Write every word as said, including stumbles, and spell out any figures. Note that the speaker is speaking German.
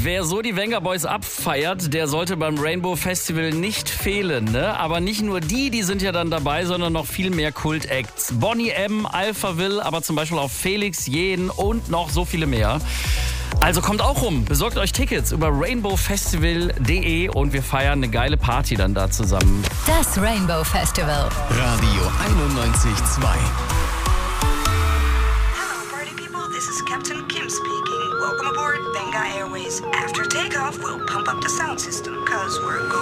Wer so die Venga Boys abfeiert, der sollte beim Rainbow Festival nicht fehlen, ne? Aber nicht nur die, die sind ja dann dabei, sondern noch viel mehr Kult-Acts. Boney M, Alphaville, aber zum Beispiel auch Felix Jähn und noch so viele mehr. Also kommt auch rum, besorgt euch Tickets über rainbow festival punkt de und wir feiern eine geile Party dann da zusammen. Das Rainbow Festival. Radio einundneunzig Komma zwei. Hello, party people. This is Captain Kim speaking. Welcome aboard Venga Airways. After takeoff, we'll pump up the sound system, cause we're going